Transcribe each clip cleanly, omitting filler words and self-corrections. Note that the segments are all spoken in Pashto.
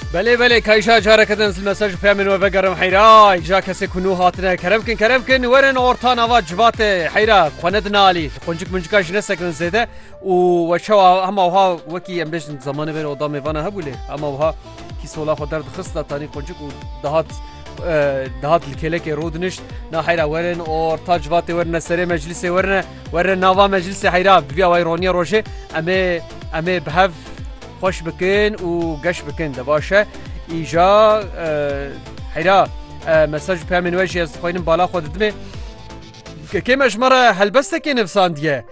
بله کایشا جاره کدن مساج پیامین و بگرم حیرا ایجا کسی کنو هاتنه کرم کن ورن اورتان آوا جوات حیرا خواند نالی خونجک منجکاش نسکن زده و شو اما وها وکی ام بجن زمانه بر اودام وانا هبوله اما وها کی سولا خود درد خسته تانی خونجک و دهات الکلک رودنش نا حیرا ورن اورتا جوات ورن سری مجلس ورن نوا مجلس حیرا بیا وایرونیا روشه امه بهف خوش بکن و گش بکن دباشه ایجا حیرا مساج پیامین وجه از خوینم بالا خود دمه که مجمره هلبسته که نفسان دیه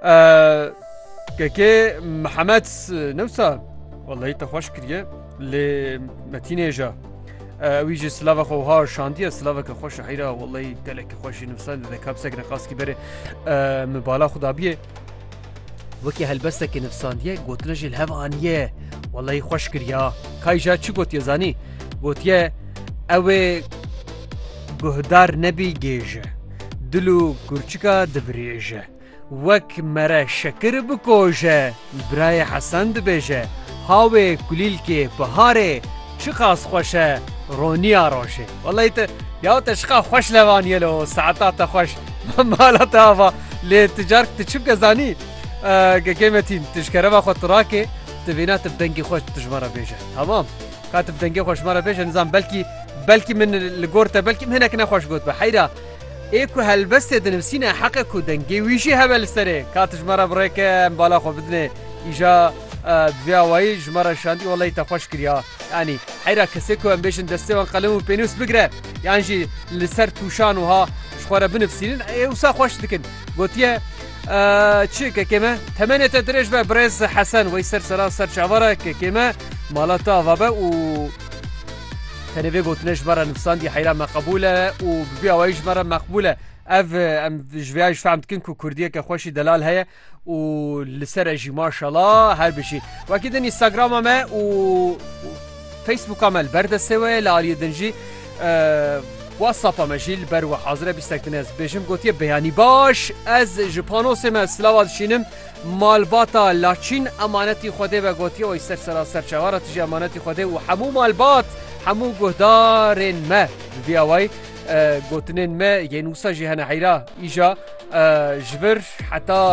که محمد نفسا والله تخوش کریه لمتین ایجا ویجی سلاوه خوها شاندیه سلاوه که خوش حیرا والله دلک خوشی نفسان ده کبسه که نخواست که بره مبالا خدا بیه وکی هلبسته که نفسانیه گوتنج الهوانیه والله خوش کریا کایجا چی گوتیه زانی گوتیه اوه گهدار نبی گیجه دلو گرچکا دبریجه وک مره شکر بکوجه برای حسن دبیجه هاوه کلیل که بهاره چی خاص خوشه رونیا روشه والله یا تشقا خوش لوانیه لو ساعتات خوش مالات هوا لتجارك تشوف كزاني قيمتين تشكرها خاطر راكي تبينات بدنجي خوش تجمره بيجه تمام كاتب دنجي خوش مره بيجه نظام بلكي من الجورته بلكي من هناك نخوش قوت بحيره ايكو هالبس دنفسينا حقك ودنجي ويجي هبل سري كاتج مره بريك مبالغ خو بدني اجا بیا وای جمره شاندی والله تخوش کریا یعنی حیرا کسی که امبیشن دسته و قلم و پینوس بگره یعنی جی لسر توشان و ها شخوره بنفسینن اوسا خوش دکن گوتیه چی که کمه تمنیت درش به برز حسن وی سر چواره که کمه مالاتا وابه و تنوی گوتنش مرا نفسان دی حیرا مقبوله و بیا وای جمره مقبوله ام جویاج فهمت کن که کردیه که خوشی دلال هیا و لسر جی ماشالله هر بشی و اكيد انستغرام ما و فيسبوك ما البرد سوى لعلي دنجي واتساب ما جيل بر وحاضره بيستكناز بيجم قلت بياني باش از جبانوس ما سلاوات شينم مالباتا لاتشين امانتي خوده و قلت و يسر سراسر چواره تجي امانتي خوده و حمو مالبات حمو گهدارن ما بياوي قلتنن ما ينوسا جهنا حيرا ايجا جبر حتى